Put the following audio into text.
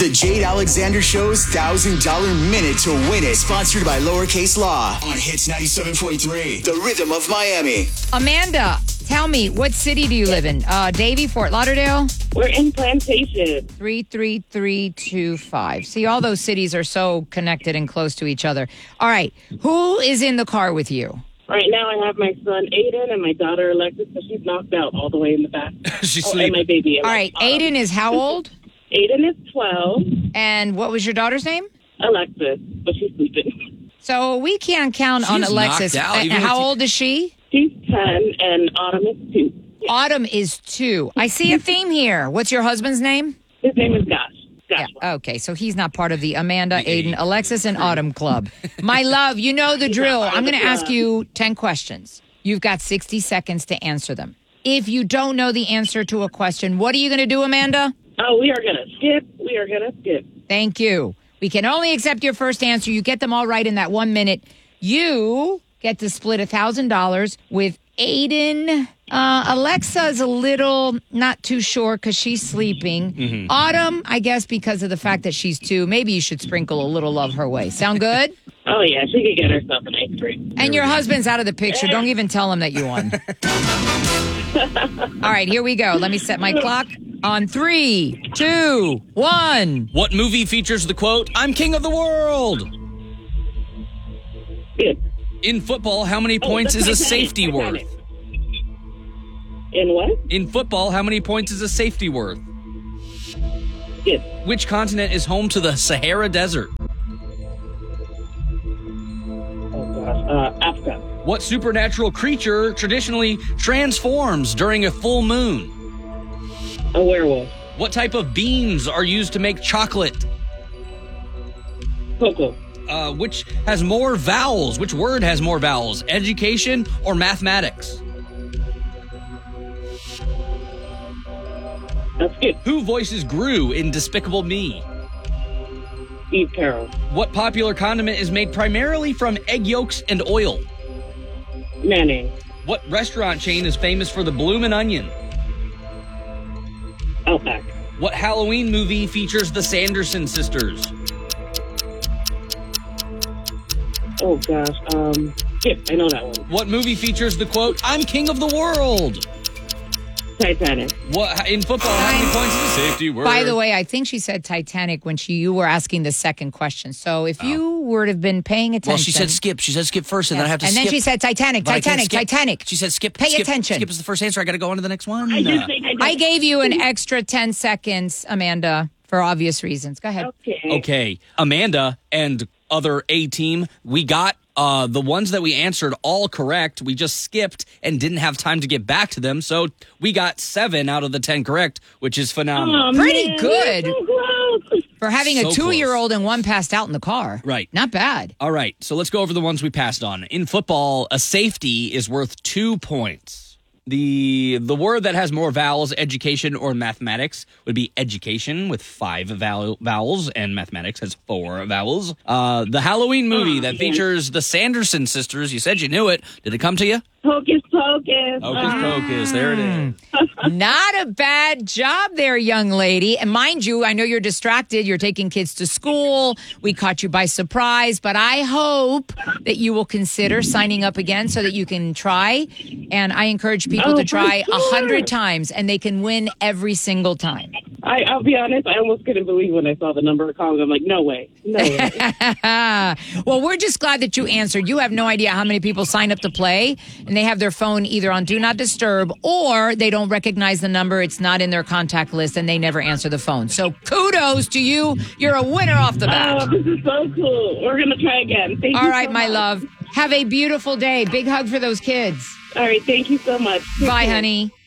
The Jade Alexander Show's $1,000 minute to win it. Sponsored by Lowercase Law on Hits 97.3. The Rhythm of Miami. Amanda, tell me, what city do you live in? Davie, Fort Lauderdale? We're in Plantation. 33325. See, all those cities are so connected and close to each other. All right. Who is in the car with you? Right now I have my son Aiden and my daughter Alexis, but she's knocked out all the way in the back. She's and sleeping. my baby. All right. Aiden is how old? Aiden is 12. And what was your daughter's name? Alexis, but she's sleeping. So we can't count on She's Alexis. knocked out, And even how with- old is she? She's 10 and Autumn is 2. Autumn is 2. I see a theme here. What's your husband's name? His name is Josh. Yeah. Okay, so he's not part of the Amanda, Aiden, Alexis, and Autumn Club. My love, you know the drill. I'm going to ask you 10 questions. You've got 60 seconds to answer them. If you don't know the answer to a question, what are you going to do, Amanda? Oh, we are going to skip. Thank you. We can only accept your first answer. You get them all right in that 1 minute. You get to split $1,000 with Aiden. Alexa's a little not too sure because she's sleeping. Mm-hmm. Autumn, I guess because of the fact that she's 2, maybe you should sprinkle a little love her way. Sound good? Oh, yeah, she could get herself an ice cream. And your husband's out of the picture. Don't even tell him that you won. All right, here we go. Let me set my clock on 3, 2, 1. What movie features the quote, "I'm king of the world"? Good. In football, how many points is a safety worth? In what? In football, how many points is a safety worth? Good. Which continent is home to the Sahara Desert? Oh, gosh. Africa. What supernatural creature traditionally transforms during a full moon? A werewolf. What type of beans are used to make chocolate? Cocoa. Which has more vowels? Which word has more vowels? Education or mathematics? That's good. Who voices Gru in Despicable Me? Steve Carroll. What popular condiment is made primarily from egg yolks and oil? Mayonnaise. What restaurant chain is famous for the bloomin' onion? Outback. What Halloween movie features the Sanderson sisters? Oh, gosh. Skip. I know that one. What movie features the quote, "I'm king of the world"? Titanic. What in football, how many points is a safety word? By the way, I think she said Titanic when you were asking the second question. So if you would have been paying attention. Well, she said skip. She said skip first, and then I have to and skip. then she said Titanic, But I can't Titanic, skip. Titanic. She said skip. Pay skip, attention. Skip is the first answer. I got to go on to the next one. I did think I did. I gave you an extra 10 seconds, Amanda, for obvious reasons. Go ahead. Okay. Amanda and other A team, we got the ones that we answered all correct. We just skipped and didn't have time to get back to them. So we got 7 out of the 10 correct, which is phenomenal. Oh, Pretty man, good. we're so close. For having a So 2-year-old and one passed out in the car. Right. Not bad. All right. So let's go over the ones we passed on. In football, a safety is worth 2 points. The word that has more vowels, education or mathematics, would be education with 5 vowels, and mathematics has 4 vowels. The Halloween movie that features the Sanderson sisters, you said you knew it. Did it come to you? Hocus Pocus. Hocus Pocus, there it is. Not a bad job there, young lady. And mind you, I know you're distracted. You're taking kids to school. We caught you by surprise, but I hope that you will consider signing up again so that you can try. And I encourage people to try 100 times, and they can win every single time. I'll be honest, I almost couldn't believe when I saw the number of calls. I'm like, no way. No way. Well, we're just glad that you answered. You have no idea how many people sign up to play, and they have their phone either on Do Not Disturb or they don't recognize the number. It's not in their contact list, and they never answer the phone. So kudos to you. You're a winner off the bat. Oh, this is so cool. We're going to try again. Thank you All right, so my much. love. Have a beautiful day. Big hug for those kids. All right, thank you so much. Take Bye, care. honey.